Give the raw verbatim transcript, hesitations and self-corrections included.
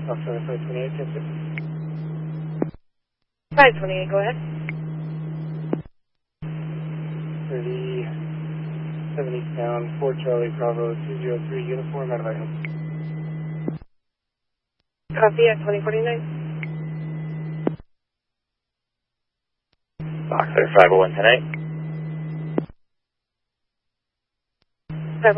Foxtrot five twenty-eight, ten six. five twenty-eight, go ahead. thirty, seventy down, four Charlie Bravo two zero three uniform out of item. Copy at twenty forty-nine. Foxtrot five oh one ten eight.